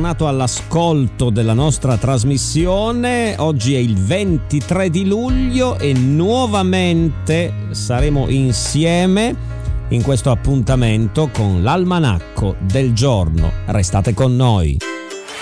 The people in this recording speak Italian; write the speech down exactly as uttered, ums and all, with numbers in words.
tornato all'ascolto della nostra trasmissione. Oggi è il ventitré di luglio e nuovamente saremo insieme in questo appuntamento con l'almanacco del giorno. Restate con noi.